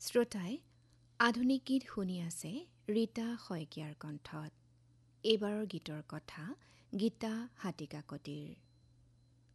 শ্ৰোতাই আধুনিক গীত শুনি আছে ৰীতা শইকীয়াৰ কণ্ঠত। এইবাৰৰ গীতৰ কথা গীতা হাতীকাকতিৰ।